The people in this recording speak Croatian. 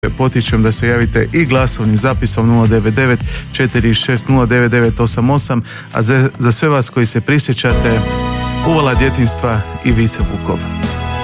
potičem da se javite i glasovnim zapisom 099 460 09988, a za sve vas koji se prisjećate uvala djetinjstva i Vice Vukova.